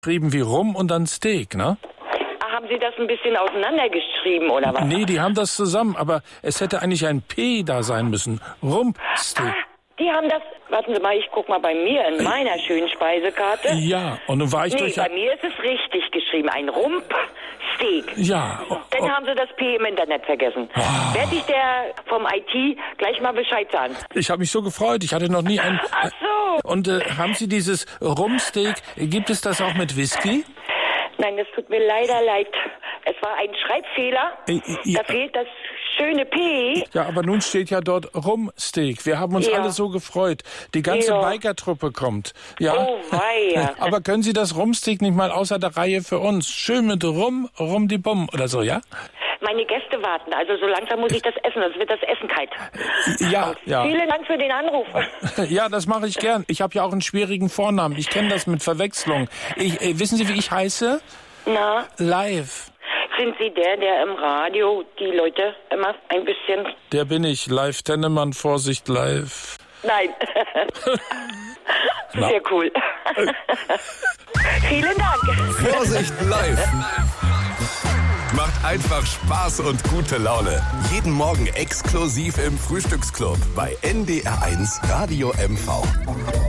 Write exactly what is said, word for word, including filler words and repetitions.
Geschrieben wie Rum und dann Steak, ne? Ach, haben Sie das ein bisschen auseinandergeschrieben, oder was? Nee, die haben das zusammen, aber es hätte eigentlich ein P da sein müssen. Rumpsteak. Ah, die haben das... Warten Sie mal, ich guck mal bei mir in meiner schönen Speisekarte. Ja, und nun war ich Nee, durch... bei mir ist es richtig geschrieben. Ein Rumpsteak. Ja. Dann haben Sie das P im Internet vergessen. Oh. Werde ich der vom I T gleich mal Bescheid sagen. Ich habe mich so gefreut. Ich hatte noch nie ein... Ach so. Und äh, haben Sie dieses Rumpsteak, gibt es das auch mit Whisky? Nein, das tut mir leider leid. Es war ein Schreibfehler. Äh, ja. Da fehlt das schöne P. Ja, aber nun steht ja dort Rumpsteak. Wir haben uns Ja. alle so gefreut. Die ganze Ja. Biker-Truppe kommt. Ja. Oh, weia. Aber können Sie das Rumpsteak nicht mal außer der Reihe für uns? Schön mit Rum, Rum die Bum oder so, ja? Meine Gäste warten, also so langsam muss ich das essen, sonst wird das Essen kalt. Ja, ja. Vielen Dank für den Anruf. Ja, das mache ich gern. Ich habe ja auch einen schwierigen Vornamen. Ich kenne das mit Verwechslung. Ich, äh, wissen Sie, wie ich heiße? Na, Live. sind Sie der, der im Radio die Leute immer ein bisschen... Der bin ich. Live Tennemann, Vorsicht, live. Nein. Sehr cool. Vielen Dank. Vorsicht live. Macht einfach Spaß und gute Laune. Jeden Morgen exklusiv im Frühstücksclub bei N D R eins Radio M V.